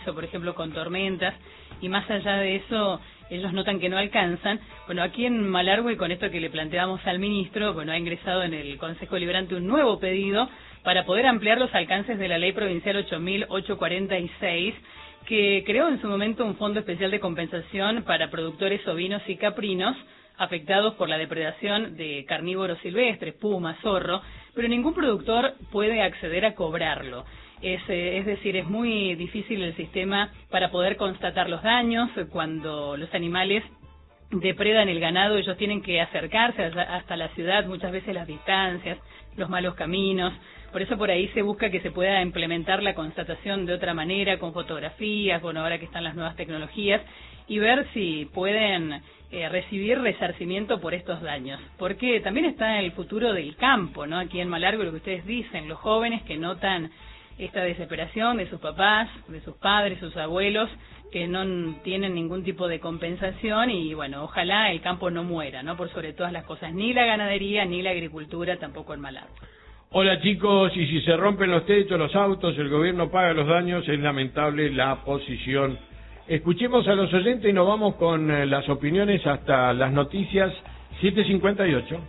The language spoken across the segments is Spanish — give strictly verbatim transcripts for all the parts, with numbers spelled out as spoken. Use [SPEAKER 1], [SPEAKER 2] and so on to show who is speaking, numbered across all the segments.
[SPEAKER 1] granizo, por ejemplo, con tormentas, y más allá de eso, ellos notan que no alcanzan. Bueno, aquí en Malargüe, con esto que le planteamos al ministro, bueno, ha ingresado en el Consejo Deliberante un nuevo pedido para poder ampliar los alcances de la Ley Provincial ocho mil ochocientos cuarenta y seis, que creó en su momento un fondo especial de compensación para productores ovinos y caprinos afectados por la depredación de carnívoros silvestres, puma, zorro, pero ningún productor puede acceder a cobrarlo. Es, eh, es decir, es muy difícil el sistema para poder constatar los daños. Cuando los animales depredan el ganado, ellos tienen que acercarse hasta la ciudad, muchas veces las distancias, los malos caminos. Por eso por ahí se busca que se pueda implementar la constatación de otra manera, con fotografías, bueno, ahora que están las nuevas tecnologías, y ver si pueden eh, recibir resarcimiento por estos daños. Porque también está el futuro del campo, ¿no? Aquí en Malargüe, lo que ustedes dicen, los jóvenes que notan esta desesperación de sus papás, de sus padres, sus abuelos, que no tienen ningún tipo de compensación, y bueno, ojalá el campo no muera, ¿no? Por sobre todas las cosas, ni la ganadería, ni la agricultura, tampoco en Malargüe.
[SPEAKER 2] Hola chicos, y si se rompen los techos, los autos, el gobierno paga los daños, es lamentable la posición. Escuchemos a los oyentes y nos vamos con eh, las opiniones hasta las noticias siete cincuenta y ocho.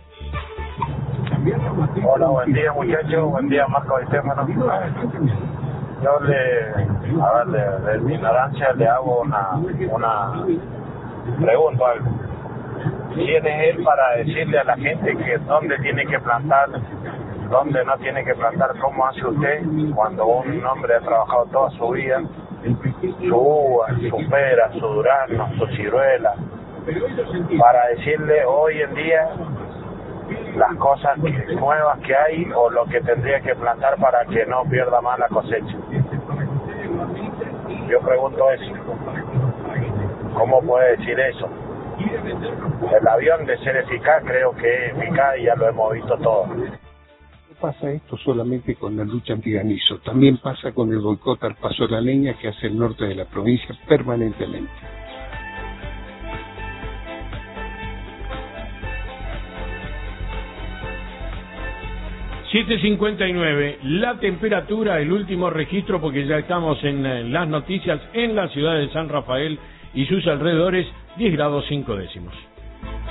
[SPEAKER 3] Hola, buen día muchachos, buen día Marco Estefano. Yo le, a ver, de, de mi ignorancia le hago una, una pregunta, algo. ¿Quién es él para decirle a la gente que dónde tiene que plantar, dónde no tiene que plantar? ¿Cómo hace usted cuando un hombre ha trabajado toda su vida, su uva, su pera, su durazno, su ciruela, para decirle hoy en día las cosas que, nuevas que hay, o lo que tendría que plantar para que no pierda más la cosecha? Yo pregunto eso. ¿Cómo puede decir eso? El avión, de ser eficaz, creo que es eficaz y ya lo hemos visto todo.
[SPEAKER 4] No pasa esto solamente con la lucha antigranizo, también pasa con el boicot al paso de la leña que hace el norte de la provincia permanentemente.
[SPEAKER 2] siete cincuenta y nueve, la temperatura, el último registro, porque ya estamos en las noticias, en la ciudad de San Rafael y sus alrededores, diez grados cinco décimos.